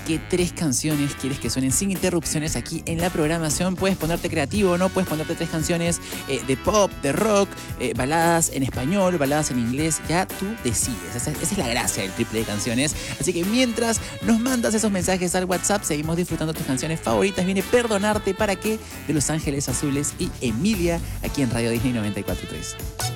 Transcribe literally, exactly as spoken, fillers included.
qué tres canciones quieres que suenen sin interrupciones aquí en la programación. Puedes ponerte creativo, ¿no? Puedes ponerte tres canciones eh, de pop, de rock, eh, baladas en español, baladas en inglés. Ya tú decides. Esa, esa es la gracia del triple de canciones. Así que mientras nos mandas esos mensajes al WhatsApp, seguimos disfrutando tus canciones favoritas. Viene Perdonarte, ¿para qué? De Los Ángeles Azules y Emilia, aquí en Radio Disney noventa y cuatro punto tres.